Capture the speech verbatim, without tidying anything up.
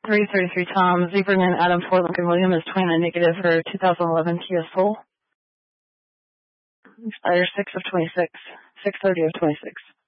three thirty-three Tom, Zebran Adam Ford Lincoln William is twenty-nine negative for two thousand eleven Kia Soul. Expires six of twenty-six, six thirty of twenty-six.